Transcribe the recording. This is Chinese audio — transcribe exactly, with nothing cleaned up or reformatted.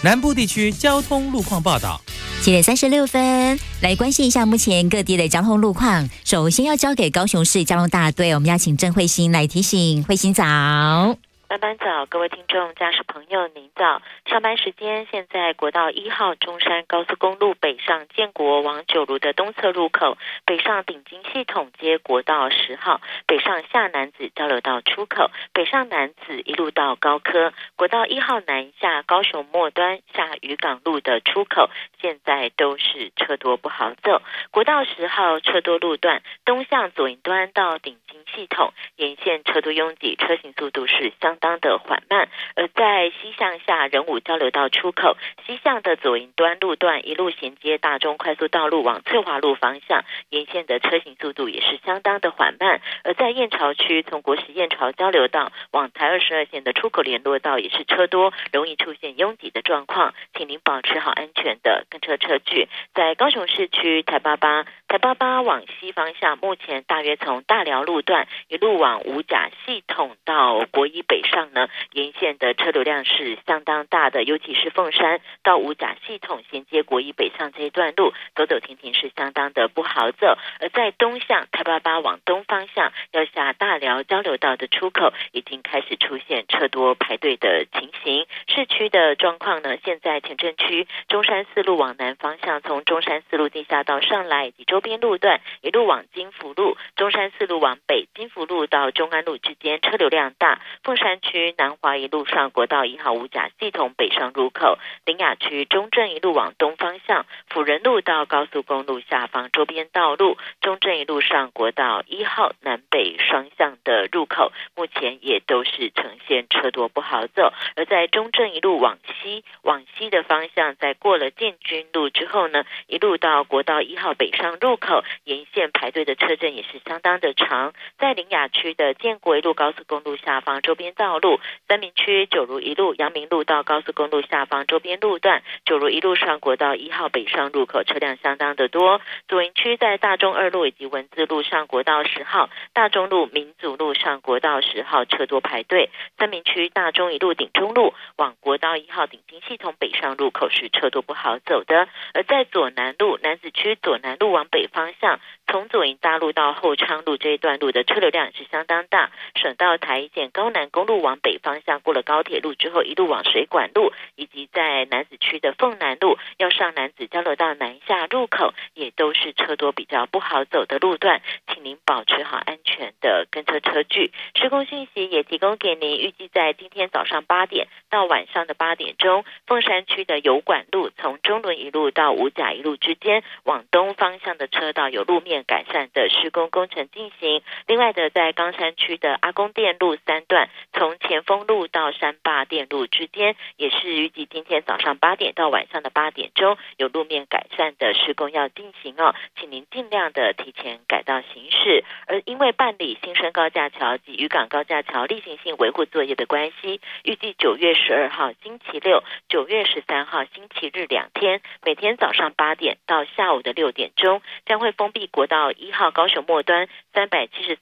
南部地区交通路况报道。 七点三十六分，来关心一下目前各地的交通路况。首先要交给高雄市交通大队，我们邀请郑慧欣来提醒。慧欣早。 班班早，各位听众、驾驶朋友，您早。上班时间，现在国道一号中山高速公路北上建国往九如的东侧入口，北上顶金系统接国道十号，北上下楠梓交流道出口，北上楠梓一路到高科，国道一号南下高雄末端下渔港路的出口，现在都是车多不好走。国道十号车多路段，东向左营端到顶金系统，沿线车多拥挤，车行速度是相当的缓慢。而在西向下仁武交流道出口，西向的左营端路段一路衔接大中快速道路往翠华路方向，沿线的车行速度也是相当的缓慢。而在燕巢区，从国十燕巢交流道往台二十二线的出口联络道也是车多，容易出现拥挤的状况，请您保持好安全的跟车车距。在高雄市区台八八台八八往西方向，目前大约从大寮路段一路往五甲系统到国一北上呢，沿线的车流量是相当大的，尤其是凤山到五甲系统衔接国一北上这一段路，走走停停是相当的不好走。而在东向台八八往东方向，要下大寮交流道的出口，已经开始出现车多排队的情形。市区的状况呢，现在前镇区中山四路往南方向，从中山四路地下道上来以及周边路段一路往金福路，中山四路往北，金福路到中安路之间车流量大。凤山区南华一路上国道一号五甲系统北上入口，苓雅区中正一路往东方向，辅仁路到高速公路下方周边道路，中正一路上国道一号南北双向的入口，目前也都是呈现车多不好走。而在中正一路往西往西的方向，在过了建军路之后呢，一路到国道一号北上入口，沿线排队的车阵也是相当的长。在苓雅区的建国一路高速公路下方周边道路，三民区九如一路阳明路到高速公路下方周边路段，九如一路上国道一号北上入口车辆相当的多。左营区在大中二路以及文字路上国道十号，大中路民族路上国道十号车多排队。三民区大中一路顶中路往国道一号顶金系统北上入口是车多不好走的。而在左南路楠梓区左南路往北方向，从左营大路到后昌路这一段路的车流量是相当大。省道台一线高南公路往北方向，过了高铁路之后一路往水管路，以及在楠梓区的凤南路要上楠梓交流道南下入口，也都是车多比较不好走的路段，请您保持好安全的跟车车距。施工讯息也提供给您，预计在今天早上八点到晚上的八点钟，凤山区的油管路从中仑一路到五甲一路之间往东方向的车道有路面改善的施工工程进行。另外的在冈山区的阿公店路三段，从前锋路到山坝店路之间，也是预计今天早上八点到晚上的八点钟有路面改善的施工要进行哦，请您尽量的提前改道行驶。而因为办理新生高架桥及渔港高架桥例行性维护作业的关系，预计九月十二号星期六、九月十三号星期日两天，每天早上八点到下午的六点钟，将会封闭国道一号高雄末端三百七十